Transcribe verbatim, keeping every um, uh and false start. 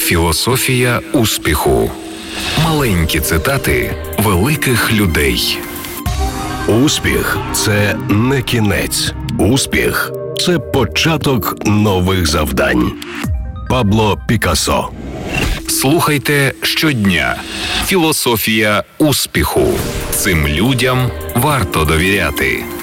Філософія успіху. Маленькі цитати великих людей. Успіх – це не кінець. Успіх – це початок нових завдань. Пабло Пікассо. Слухайте щодня. Філософія успіху. Цим людям варто довіряти.